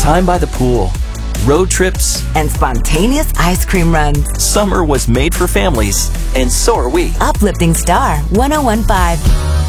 Time by the pool, road trips, and spontaneous ice cream runs. Summer was made for families, and so are we. Uplifting Star 1015.